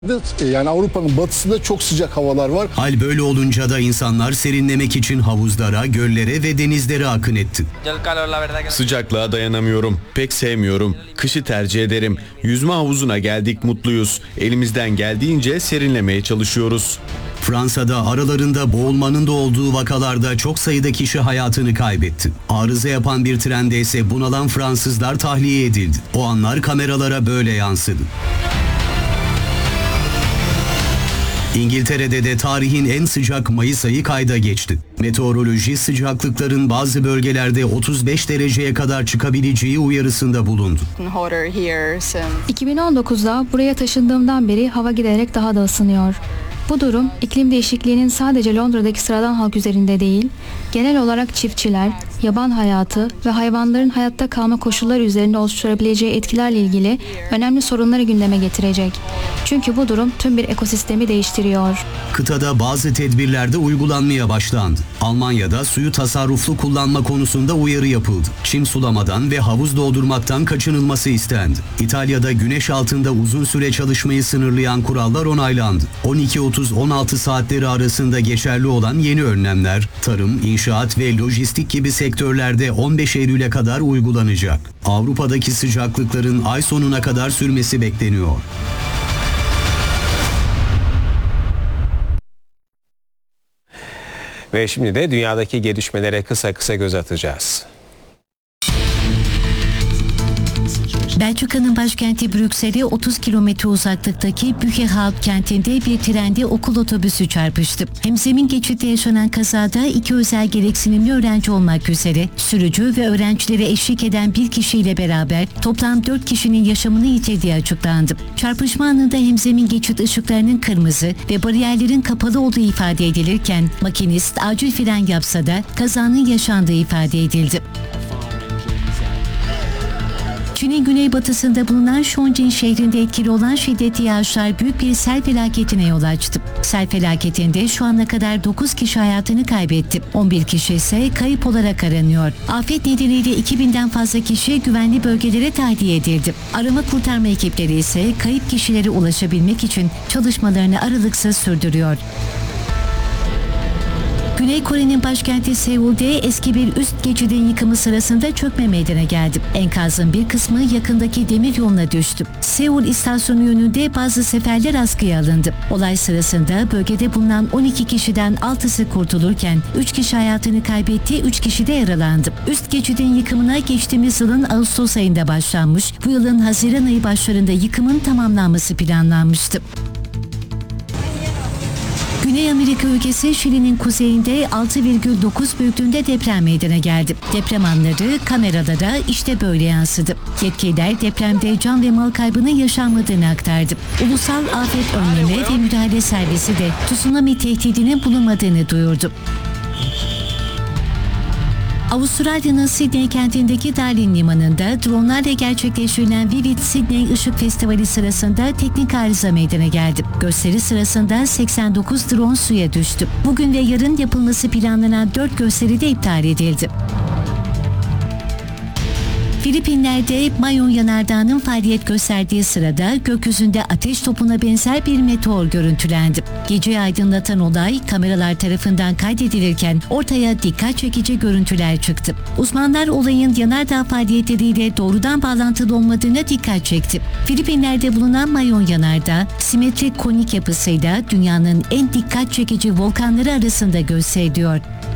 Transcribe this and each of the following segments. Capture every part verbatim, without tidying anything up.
Yani Avrupa'nın batısında çok sıcak havalar var. Hal böyle olunca da insanlar serinlemek için havuzlara, göllere ve denizlere akın etti. Sıcaklığa dayanamıyorum. Pek sevmiyorum. Kışı tercih ederim. Yüzme havuzuna geldik, mutluyuz. Elimizden geldiğince serinlemeye çalışıyoruz. Fransa'da aralarında boğulmanın da olduğu vakalarda çok sayıda kişi hayatını kaybetti. Arıza yapan bir trende ise bunalan Fransızlar tahliye edildi. O anlar kameralara böyle yansıdı. İngiltere'de de tarihin en sıcak Mayıs ayı kayda geçti. Meteoroloji sıcaklıkların bazı bölgelerde otuz beş dereceye kadar çıkabileceği uyarısında bulundu. iki bin on dokuzda buraya taşındığımdan beri hava giderek daha da ısınıyor. Bu durum iklim değişikliğinin sadece Londra'daki sıradan halk üzerinde değil, genel olarak çiftçiler, yaban hayatı ve hayvanların hayatta kalma koşulları üzerinde oluşturabileceği etkilerle ilgili önemli sorunları gündeme getirecek. Çünkü bu durum tüm bir ekosistemi değiştiriyor. Kıtada bazı tedbirler de uygulanmaya başlandı. Almanya'da suyu tasarruflu kullanma konusunda uyarı yapıldı. Çim sulamadan ve havuz doldurmaktan kaçınılması istendi. İtalya'da güneş altında uzun süre çalışmayı sınırlayan kurallar onaylandı. on iki otuz on altı saatleri arasında geçerli olan yeni önlemler, tarım, inşaat ve lojistik gibi sektörlerde on beş Eylül'e kadar uygulanacak. Avrupa'daki sıcaklıkların ay sonuna kadar sürmesi bekleniyor. Ve şimdi de dünyadaki gelişmelere kısa kısa göz atacağız. Belçika'nın başkenti Brüksel'e otuz kilometre uzaklıktaki Büchehout kentinde bir trende okul otobüsü çarpıştı. Hemzemin geçitte yaşanan kazada iki özel gereksinimli öğrenci olmak üzere sürücü ve öğrencilere eşlik eden bir kişiyle beraber toplam dört kişinin yaşamını yitirdiği açıklandı. Çarpışma anında hemzemin geçit ışıklarının kırmızı ve bariyerlerin kapalı olduğu ifade edilirken makinist acil fren yapsa da kazanın yaşandığı ifade edildi. Çin'in güneybatısında bulunan Shenzhen şehrinde etkili olan şiddetli yağışlar büyük bir sel felaketine yol açtı. Sel felaketinde şu ana kadar dokuz kişi hayatını kaybetti. on bir kişi ise kayıp olarak aranıyor. Afet nedeniyle iki binden fazla kişi güvenli bölgelere tahliye edildi. Arama kurtarma ekipleri ise kayıp kişilere ulaşabilmek için çalışmalarını aralıksız sürdürüyor. Güney Kore'nin başkenti Seul'de eski bir üst geçidin yıkımı sırasında çökme meydana geldi. Enkazın bir kısmı yakındaki demir yoluna düştü. Seul istasyonu yönünde bazı seferler askıya alındı. Olay sırasında bölgede bulunan on iki kişiden altısı kurtulurken üç kişi hayatını kaybetti, üç kişi de yaralandı. Üst geçidin yıkımına geçtiğimiz yılın Ağustos ayında başlanmış, bu yılın Haziran ayı başlarında yıkımın tamamlanması planlanmıştı. Güney Amerika ülkesi Şili'nin kuzeyinde altı virgül dokuz büyüklüğünde deprem meydana geldi. Deprem anları kameralara işte böyle yansıdı. Yetkililer depremde can ve mal kaybının yaşanmadığını aktardı. Ulusal Afet Önleme ve Müdahale Servisi de tsunami tehdidinin bulunmadığını duyurdu. Avustralya'nın Sydney kentindeki Darwin Limanı'nda dronlarla gerçekleştirilen Vivid Sydney Işık Festivali sırasında teknik arıza meydana geldi. Gösteri sırasında seksen dokuz drone suya düştü. Bugün ve yarın yapılması planlanan dört gösteri de iptal edildi. Filipinler'de Mayon Yanardağı'nın faaliyet gösterdiği sırada gökyüzünde ateş topuna benzer bir meteor görüntülendi. Geceyi aydınlatan olay kameralar tarafından kaydedilirken ortaya dikkat çekici görüntüler çıktı. Uzmanlar olayın yanardağ faaliyetleriyle doğrudan bağlantılı olmadığına dikkat çekti. Filipinler'de bulunan Mayon Yanardağ, simetrik konik yapısıyla dünyanın en dikkat çekici volkanları arasında gösteriliyor.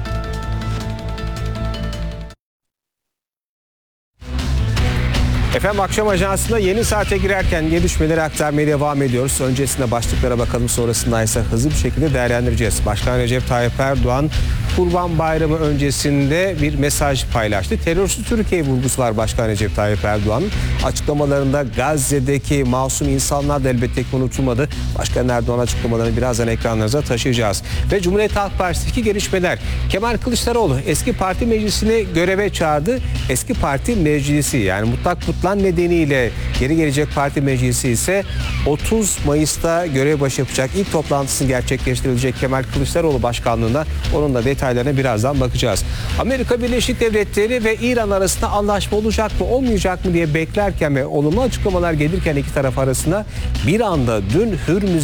Efendim akşam ajansında yeni saate girerken gelişmeleri aktarmaya devam ediyoruz. Öncesinde başlıklara bakalım, sonrasında ise hızlı bir şekilde değerlendireceğiz. Başkan Recep Tayyip Erdoğan Kurban Bayramı öncesinde bir mesaj paylaştı. Terörsüz Türkiye vurgusu var Başkan Recep Tayyip Erdoğan'ın. Açıklamalarında Gazze'deki masum insanlar da elbette ki unutulmadı. Başkan Erdoğan açıklamalarını birazdan ekranlarınıza taşıyacağız. Ve Cumhuriyet Halk Partisi'ndeki gelişmeler. Kemal Kılıçdaroğlu eski parti meclisini göreve çağırdı. Eski parti meclisi yani mutlak mutlak Kısıtlan nedeniyle Geri Gelecek Parti Meclisi ise otuz Mayıs'ta görev başı yapacak. İlk toplantısını gerçekleştirilecek Kemal Kılıçdaroğlu başkanlığında. Onun da detaylarına birazdan bakacağız. Amerika Birleşik Devletleri ve İran arasında anlaşma olacak mı olmayacak mı diye beklerken ve olumlu açıklamalar gelirken iki taraf arasında bir anda dün Hürmüz